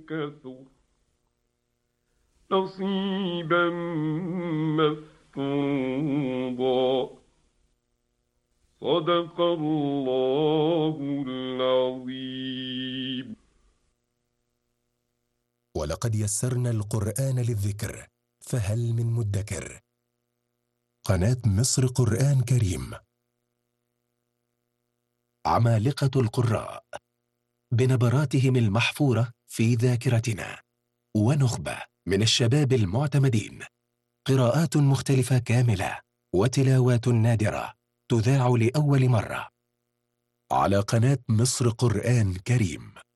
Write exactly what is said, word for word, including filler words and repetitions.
كثر نصيبا مفروضا. صدق الله العظيم. ولقد يسرنا القرآن للذكر فهل من مدكر. قناة مصر قرآن كريم. عمالقة القراء بنبراتهم المحفورة في ذاكرتنا، ونخبة من الشباب المعتمدين، قراءات مختلفة كاملة وتلاوات نادرة تذاع لأول مرة على قناة مصر قرآن كريم.